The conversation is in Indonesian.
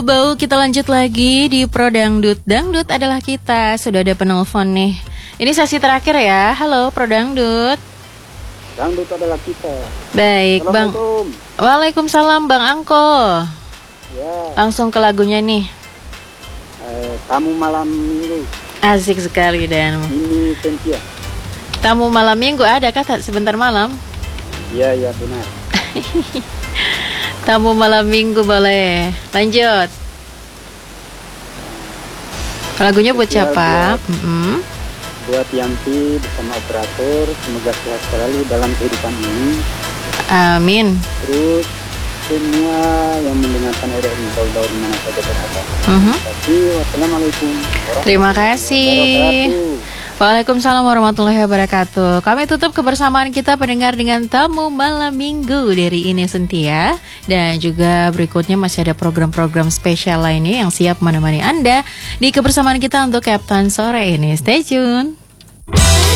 Bau, kita lanjut lagi di Pro Dangdut. Dangdut adalah kita. Sudah ada penelpon nih. Ini sesi terakhir ya. Halo Pro Dangdut. Dangdut adalah kita. Baik Bang. Waalaikumsalam Bang Angko. Ya. Langsung ke lagunya nih. Tamu malam minggu. Asik sekali Dan. Ini Cynthia. Tamu malam minggu ada kata sebentar malam. Iya benar. Tamu malam minggu boleh. Lanjut. Lagunya buat siapa? Buat Yanti bersama operator. Semoga sehat selalu dalam kehidupan ini. Amin. Terus semua yang mendengarkan RRI Daud mana saja berada. Wassalamualaikum. Terima kasih. Waalaikumsalam warahmatullahi wabarakatuh. Kami tutup kebersamaan kita pendengar dengan tamu malam minggu dari Ine Cynthia. Dan juga berikutnya masih ada program-program spesial lainnya yang siap menemani Anda di kebersamaan kita untuk Captain sore ini. Stay tune.